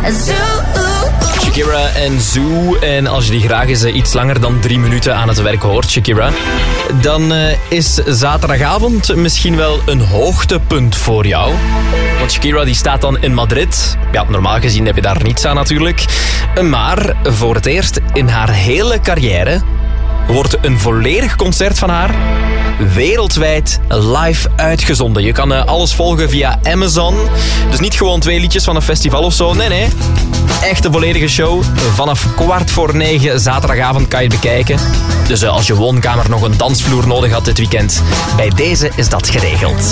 Shakira en Zoo. En als je die graag eens iets langer dan 3 minuten aan het werk hoort, Shakira, dan is zaterdagavond misschien wel een hoogtepunt voor jou. Want Shakira die staat dan in Madrid. Ja, normaal gezien heb je daar niets aan natuurlijk. Maar voor het eerst in haar hele carrière wordt een volledig concert van haar wereldwijd live uitgezonden. Je kan alles volgen via Amazon. Dus niet gewoon 2 liedjes van een festival of zo. Nee. Echt een volledige show. Vanaf 9:15 zaterdagavond kan je het bekijken. Dus als je woonkamer nog een dansvloer nodig had dit weekend, bij deze is dat geregeld.